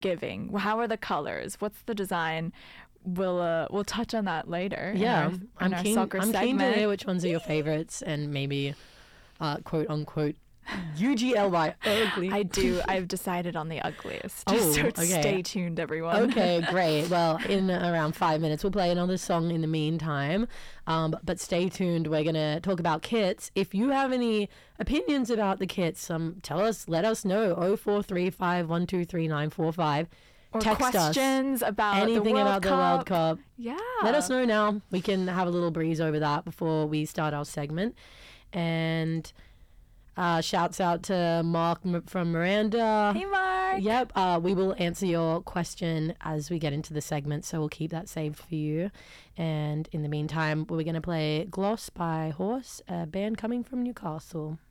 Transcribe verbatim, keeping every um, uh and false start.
giving? How are the colors? What's the design? We'll uh, we'll touch on that later. Yeah, in our, in I'm our keen. soccer I'm segment. keen to hear which ones are your favorites, and maybe, uh, quote unquote, U G L Y ugly. I do. I've decided on the ugliest. Oh, so okay. stay tuned, everyone. Okay, great. Well, in around five minutes, we'll play another song in the meantime. Um, but stay tuned. We're going to talk about kits. If you have any opinions about the kits, um, tell us, let us know. oh four three five, one two three, nine four five. Or Text questions us. about anything the World about Cup. the World Cup. Yeah. Let us know now. We can have a little breeze over that before we start our segment. And uh, shouts out to Mark M- from Miranda. Hey, Mark. Yep. Uh, we will answer your question as we get into the segment, so we'll keep that saved for you. And in the meantime, we're going to play Gloss by Horse, a band coming from Newcastle.